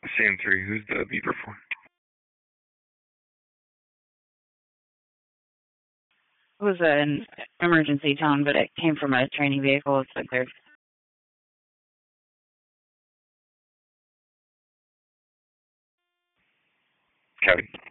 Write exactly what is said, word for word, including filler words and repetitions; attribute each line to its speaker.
Speaker 1: Sam three, who's the beeper for?
Speaker 2: It was an emergency tone, but it came from a training vehicle. It's like they're
Speaker 1: Copy.